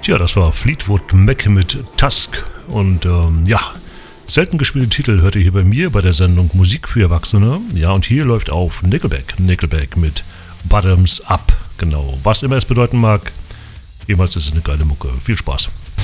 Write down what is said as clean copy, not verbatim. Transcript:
Tja, das war Fleetwood Mac mit Tusk. Und selten gespielte Titel hört ihr hier bei mir bei der Sendung Musik für Erwachsene. Ja, und hier läuft auf Nickelback mit Bottoms Up. Genau, was immer es bedeuten mag. Jemals ist es eine geile Mucke. Viel Spaß.